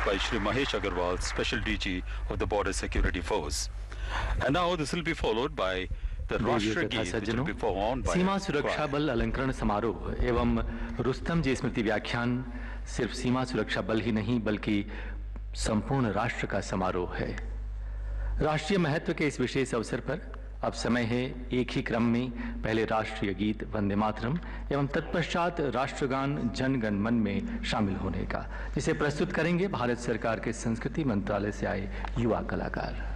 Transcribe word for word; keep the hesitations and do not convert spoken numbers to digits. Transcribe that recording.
by Shri Mahesh Agarwal, Special D G of the Border Security Force. And now this will be followed by the Rashtra Geet, which will be performed by सीमा सुरक्षा बल अलंकरण समारोह एवं रुस्तम जी स्मृति व्याख्यान सिर्फ सीमा सुरक्षा बल ही नहीं बल्कि संपूर्ण राष्ट्र का समारोह है। राष्ट्रीय महत्व के इस विशेष अवसर पर अब समय है एक ही क्रम में पहले राष्ट्रीय गीत वंदे मातरम एवं तत्पश्चात राष्ट्रगान जन गण मन में शामिल होने का, जिसे प्रस्तुत करेंगे भारत सरकार के संस्कृति मंत्रालय से आए युवा कलाकार।